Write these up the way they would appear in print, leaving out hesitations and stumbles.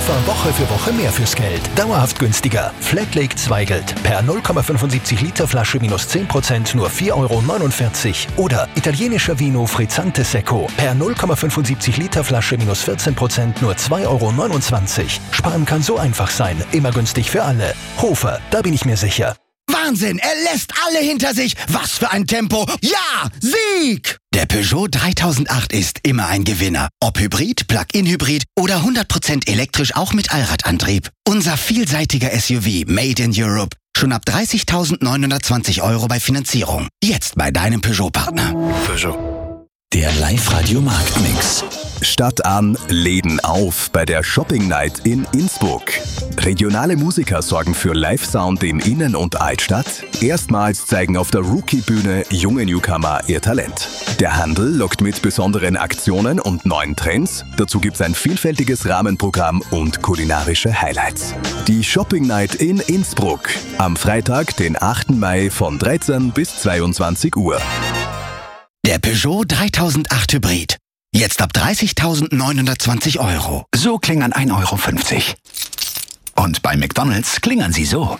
Hofer Woche für Woche mehr fürs Geld. Dauerhaft günstiger. Flatlake Zweigelt. Per 0,75 Liter Flasche minus 10% nur 4,49 €. Oder italienischer Vino Frizzante Secco. Per 0,75 Liter Flasche minus 14% nur 2,29 €. Sparen kann so einfach sein. Immer günstig für alle. Hofer, da bin ich mir sicher. Wahnsinn, er lässt alle hinter sich. Was für ein Tempo. Ja, Sieg! Der Peugeot 3008 ist immer ein Gewinner. Ob Hybrid, Plug-in-Hybrid oder 100% elektrisch auch mit Allradantrieb. Unser vielseitiger SUV Made in Europe. Schon ab 30.920 € bei Finanzierung. Jetzt bei deinem Peugeot-Partner. Peugeot. Der Live-Radio-Marktmix. Stadt an, Läden auf bei der Shopping Night in Innsbruck. Regionale Musiker sorgen für Live-Sound in Innen- und Altstadt. Erstmals zeigen auf der Rookie-Bühne junge Newcomer ihr Talent. Der Handel lockt mit besonderen Aktionen und neuen Trends. Dazu gibt's ein vielfältiges Rahmenprogramm und kulinarische Highlights. Die Shopping Night in Innsbruck. Am Freitag, den 8. Mai von 13 bis 22 Uhr. Der Peugeot 3008 Hybrid. Jetzt ab 30.920 €. So klingern 1,50 €. Und bei McDonald's klingern sie so.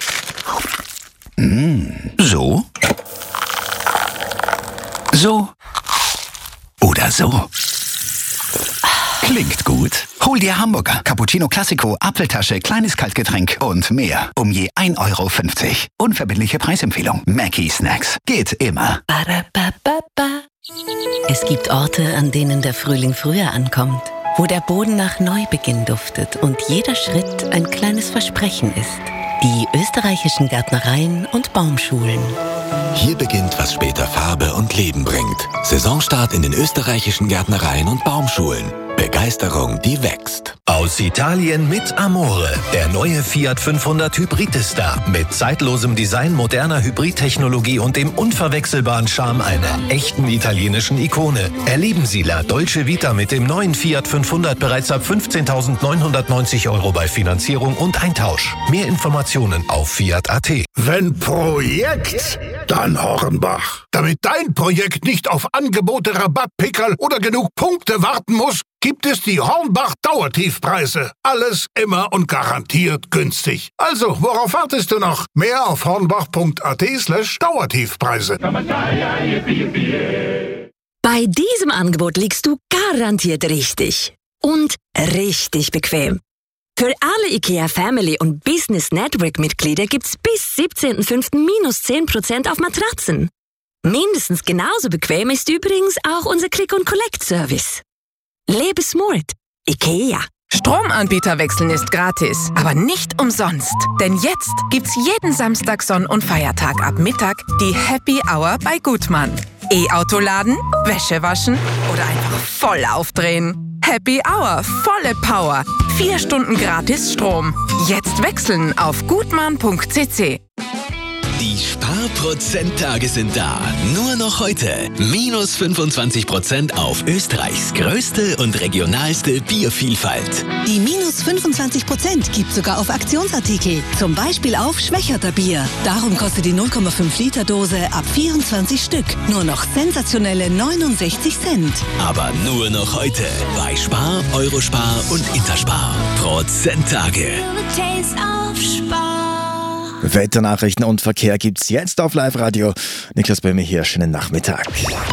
So. So. Oder so. Klingt gut. Hol dir Hamburger, Cappuccino Classico, Apfeltasche, kleines Kaltgetränk und mehr. Um je 1,50 €. Unverbindliche Preisempfehlung. Mackie Snacks. Geht immer. Es gibt Orte, an denen der Frühling früher ankommt, wo der Boden nach Neubeginn duftet und jeder Schritt ein kleines Versprechen ist. Die österreichischen Gärtnereien und Baumschulen. Hier beginnt, was später Farbe und Leben bringt. Saisonstart in den österreichischen Gärtnereien und Baumschulen. Begeisterung, die wächst. Aus Italien mit Amore. Der neue Fiat 500 Hybrid ist da. Mit zeitlosem Design, moderner Hybridtechnologie und dem unverwechselbaren Charme einer echten italienischen Ikone. Erleben Sie La Dolce Vita mit dem neuen Fiat 500 bereits ab 15.990 € bei Finanzierung und Eintausch. Mehr Informationen auf fiat.at. Wenn Projekt, dann Hornbach. Damit dein Projekt nicht auf Angebote, Rabattpickerl oder genug Punkte warten muss, gibt es die Hornbach Dauertiefpreise. Alles immer und garantiert günstig. Also, worauf wartest du noch? Mehr auf hornbach.at/Dauertiefpreise. Bei diesem Angebot liegst du garantiert richtig. Und richtig bequem. Für alle IKEA Family und Business Network Mitglieder gibt's bis 17.05. minus 10% auf Matratzen. Mindestens genauso bequem ist übrigens auch unser Click-and-Collect-Service. Lebe smart. IKEA. Stromanbieter wechseln ist gratis, aber nicht umsonst. Denn jetzt gibt's jeden Samstag, Sonn- und Feiertag ab Mittag die Happy Hour bei Gutmann. E-Auto laden, Wäsche waschen oder einfach voll aufdrehen. Happy Hour, volle Power. 4 Stunden gratis Strom. Jetzt wechseln auf gutmann.cc. Die Sparprozenttage sind da. Nur noch heute. Minus 25% auf Österreichs größte und regionalste Biervielfalt. Die minus 25% gibt sogar auf Aktionsartikel. Zum Beispiel auf Schwächerter Bier. Darum kostet die 0,5 Liter Dose ab 24 Stück nur noch sensationelle 69 Cent. Aber nur noch heute. Bei Spar, Eurospar und Interspar. Prozenttage. Wetternachrichten und Verkehr gibt's jetzt auf Live-Radio. Niklas Böhme hier, schönen Nachmittag.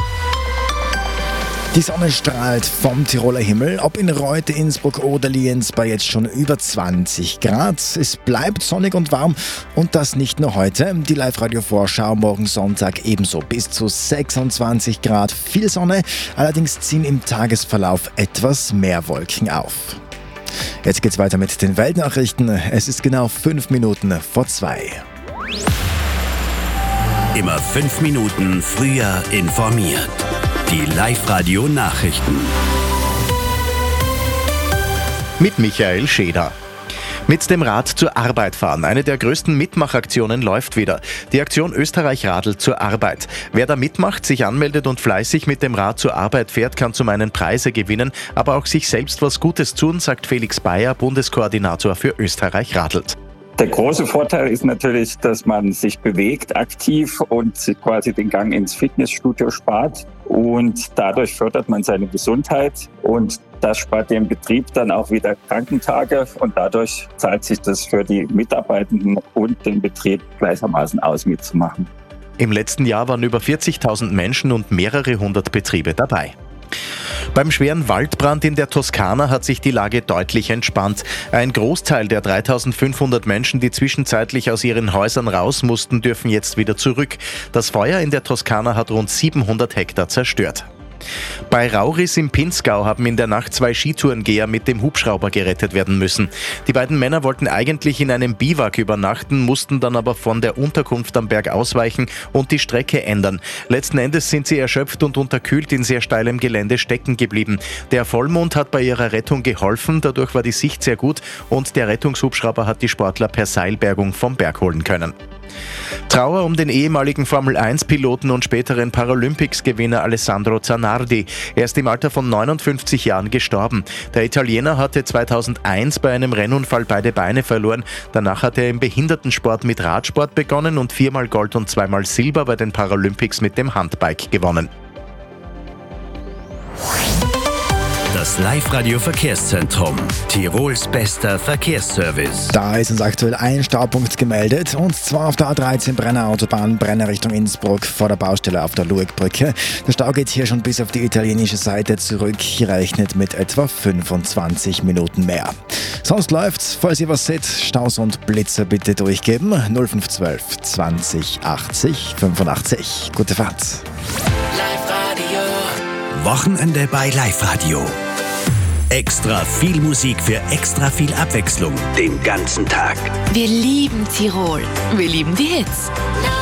Die Sonne strahlt vom Tiroler Himmel, ob in Reute, Innsbruck oder Lienz bei jetzt schon über 20 Grad. Es bleibt sonnig und warm und das nicht nur heute. Die Live-Radio-Vorschau morgen Sonntag ebenso bis zu 26 Grad. Viel Sonne, allerdings ziehen im Tagesverlauf etwas mehr Wolken auf. Jetzt geht's weiter mit den Weltnachrichten. Es ist genau 5 Minuten vor 2. Immer 5 Minuten früher informiert. Die Live-Radio-Nachrichten. Mit Michael Scheder. Mit dem Rad zur Arbeit fahren. Eine der größten Mitmachaktionen läuft wieder. Die Aktion Österreich radelt zur Arbeit. Wer da mitmacht, sich anmeldet und fleißig mit dem Rad zur Arbeit fährt, kann zum einen Preise gewinnen, aber auch sich selbst was Gutes tun, sagt Felix Bayer, Bundeskoordinator für Österreich radelt. Der große Vorteil ist natürlich, dass man sich bewegt aktiv und quasi den Gang ins Fitnessstudio spart. Und dadurch fördert man seine Gesundheit und das spart dem Betrieb dann auch wieder Krankentage und dadurch zahlt sich das für die Mitarbeitenden und den Betrieb gleichermaßen aus, mitzumachen. Im letzten Jahr waren über 40.000 Menschen und mehrere hundert Betriebe dabei. Beim schweren Waldbrand in der Toskana hat sich die Lage deutlich entspannt. Ein Großteil der 3.500 Menschen, die zwischenzeitlich aus ihren Häusern raus mussten, dürfen jetzt wieder zurück. Das Feuer in der Toskana hat rund 700 Hektar zerstört. Bei Rauris im Pinzgau haben in der Nacht 2 Skitourengeher mit dem Hubschrauber gerettet werden müssen. Die beiden Männer wollten eigentlich in einem Biwak übernachten, mussten dann aber von der Unterkunft am Berg ausweichen und die Strecke ändern. Letzten Endes sind sie erschöpft und unterkühlt in sehr steilem Gelände stecken geblieben. Der Vollmond hat bei ihrer Rettung geholfen, dadurch war die Sicht sehr gut und der Rettungshubschrauber hat die Sportler per Seilbergung vom Berg holen können. Trauer um den ehemaligen Formel-1-Piloten und späteren Paralympics-Gewinner Alessandro Zanardi. Er ist im Alter von 59 Jahren gestorben. Der Italiener hatte 2001 bei einem Rennunfall beide Beine verloren. Danach hat er im Behindertensport mit Radsport begonnen und 4-mal Gold und 2-mal Silber bei den Paralympics mit dem Handbike gewonnen. Das Live-Radio-Verkehrszentrum. Tirols bester Verkehrsservice. Da ist uns aktuell ein Staupunkt gemeldet, und zwar auf der A13 Brenner Autobahn, Brenner Richtung Innsbruck vor der Baustelle auf der Luegbrücke. Der Stau geht hier schon bis auf die italienische Seite zurück, rechnet mit etwa 25 Minuten mehr. Sonst läuft's, falls ihr was seht, Staus und Blitzer bitte durchgeben. 0512 20 80 85. Gute Fahrt. Live-Radio. Wochenende bei Live-Radio. Extra viel Musik für extra viel Abwechslung den ganzen Tag. Wir lieben Tirol. Wir lieben die Hits.